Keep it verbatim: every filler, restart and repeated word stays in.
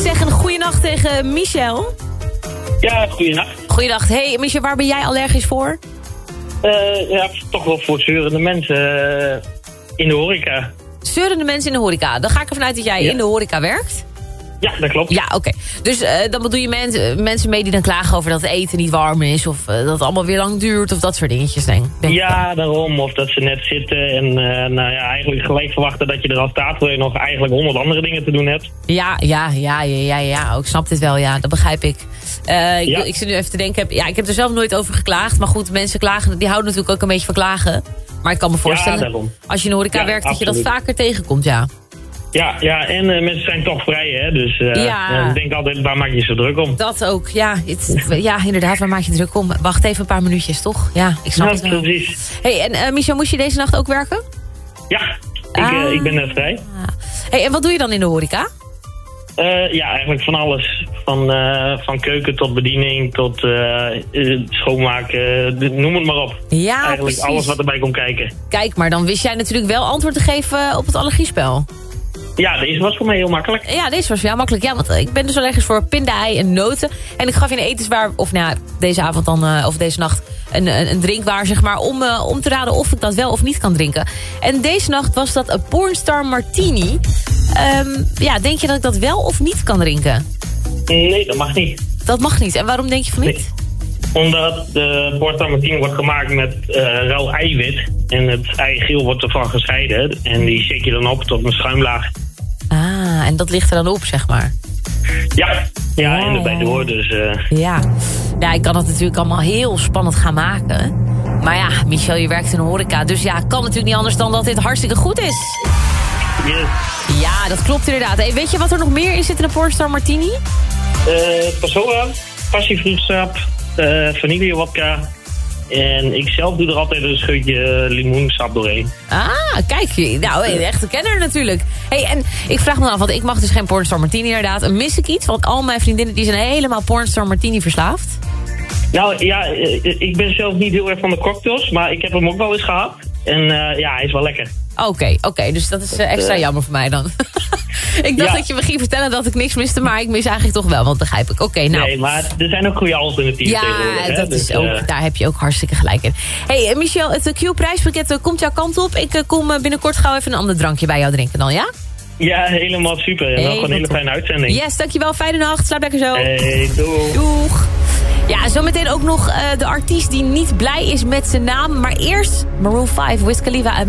zeg een goeienacht tegen Michel. Ja, goeienacht. Goeienacht. Hey Michel, waar ben jij allergisch voor? Uh, ja, toch wel voor zeurende mensen uh, in de horeca. Zeurende mensen in de horeca. Dan ga ik ervan uit dat jij ja. in de horeca werkt. Ja, dat klopt. Ja, oké. Okay. Dus uh, dan bedoel je men, uh, mensen mee die dan klagen over dat het eten niet warm is... of uh, dat het allemaal weer lang duurt of dat soort dingetjes, denk ik. Ja, daarom. Of dat ze net zitten en uh, nou ja, eigenlijk gelijk verwachten dat je er al staat... terwijl je nog eigenlijk honderd andere dingen te doen hebt. Ja, ja, ja, ja, ja, ja. Ik snap dit wel, ja. Dat begrijp ik. Uh, ik, ja. ik zit nu even te denken... Ja, ik heb er zelf nooit over geklaagd. Maar goed, mensen klagen, die houden natuurlijk ook een beetje van klagen. Maar ik kan me voorstellen, ja, als je in de horeca ja, werkt... dat absoluut. Je dat vaker tegenkomt, ja. Ja, ja, en uh, mensen zijn toch vrij, hè. Dus uh, ja. uh, ik denk altijd, waar maak je zo druk om? Dat ook, ja. Het, ja, inderdaad, waar maak je druk om? Wacht even een paar minuutjes, toch? Ja, ik snap ja, het wel. Precies. Hey, en uh, Michel, moest je deze nacht ook werken? Ja, ik, ah. uh, ik ben uh, vrij. Hey, en wat doe je dan in de horeca? Uh, ja, eigenlijk van alles. Van, uh, van keuken tot bediening, tot uh, uh, schoonmaken, uh, noem het maar op. Ja, eigenlijk precies. Alles wat erbij komt kijken. Kijk, maar dan wist jij natuurlijk wel antwoord te geven op het allergiespel. Ja, deze was voor mij heel makkelijk. Ja, deze was voor jou makkelijk. Ja, want ik ben dus allergisch voor pindai en noten. En ik gaf je een etenswaar, of nou deze avond dan, uh, of deze nacht, een, een, een drinkwaar, zeg maar, om, uh, om te raden of ik dat wel of niet kan drinken. En deze nacht was dat een Pornstar Martini. Um, ja, denk je dat ik dat wel of niet kan drinken? Nee, dat mag niet. Dat mag niet. En waarom denk je van niet? Nee. Omdat de Pornstar Martini wordt gemaakt met uh, rauw eiwit. En het eigeel wordt ervan gescheiden. En die shake je dan op tot een schuimlaag. Ah, en dat ligt er dan op, zeg maar? Ja, ja, en erbij door. Dus, uh... ja. ja, ik kan het natuurlijk allemaal heel spannend gaan maken. Maar ja, Michel, je werkt in de horeca. Dus ja, kan natuurlijk niet anders dan dat dit hartstikke goed is. Yes. Ja, dat klopt inderdaad. Hey, weet je wat er nog meer in zit in de Pornstar Martini? Uh, Passoa, passievruchtsap, uh, vanillewodka. En ik zelf doe er altijd een scheutje limoensap doorheen. Ah, kijk. Nou, echt een kenner natuurlijk. Hey, en ik vraag me af, want ik mag dus geen Pornstar Martini inderdaad. Mis ik iets? Want al mijn vriendinnen die zijn helemaal Pornstar Martini verslaafd. Nou ja, ik ben zelf niet heel erg van de cocktails, maar ik heb hem ook wel eens gehad. En uh, ja, hij is wel lekker. Oké, okay, oké. Okay, dus dat is uh, extra uh, jammer voor mij dan. Ik dacht ja. dat je me ging vertellen dat ik niks miste, maar ik mis eigenlijk toch wel, want begrijp ik. Oké, okay, nou. Nee, maar er zijn ook goede alternatieven ja, tegenwoordig. Ja, dat dus, is ook, uh, daar heb je ook hartstikke gelijk in. Hey, Michel, het Q-prijspakket komt jouw kant op. Ik uh, kom binnenkort gauw even een ander drankje bij jou drinken dan, ja? Ja, helemaal super. En nog een hele fijne uitzending. Yes, dankjewel. Fijne nacht. Slaap lekker zo. Hey, doeg. Doeg. Ja, zometeen ook nog uh, de artiest die niet blij is met zijn naam. Maar eerst Maroon vijf, Wiz Khalifa en